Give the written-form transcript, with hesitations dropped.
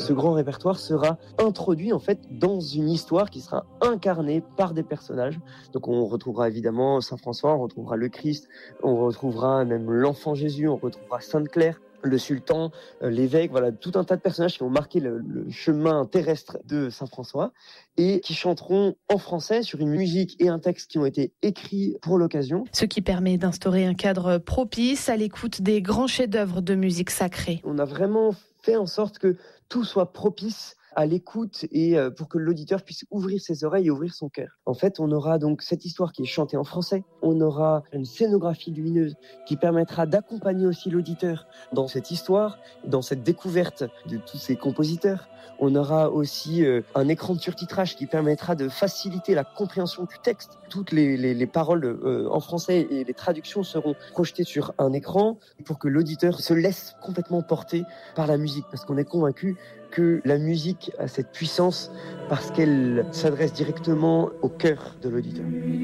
Ce grand répertoire sera introduit en fait dans une histoire qui sera incarnée par des personnages. Donc on retrouvera évidemment Saint François, on retrouvera le Christ, on retrouvera même l'enfant Jésus, on retrouvera Sainte Claire, le sultan, l'évêque, voilà, tout un tas de personnages qui ont marqué le chemin terrestre de Saint François et qui chanteront en français sur une musique et un texte qui ont été écrits pour l'occasion. Ce qui permet d'instaurer un cadre propice à l'écoute des grands chefs-d'œuvre de musique sacrée. On a vraiment fait en sorte que tout soit propice à l'écoute et pour que l'auditeur puisse ouvrir ses oreilles et ouvrir son cœur. En fait, on aura donc cette histoire qui est chantée en français. On aura une scénographie lumineuse qui permettra d'accompagner aussi l'auditeur dans cette histoire, dans cette découverte de tous ces compositeurs. On aura aussi un écran de surtitrage qui permettra de faciliter la compréhension du texte. Toutes les paroles en français et les traductions seront projetées sur un écran pour que l'auditeur se laisse complètement porter par la musique, parce qu'on est convaincu que la musique a cette puissance parce qu'elle s'adresse directement au cœur de l'auditeur.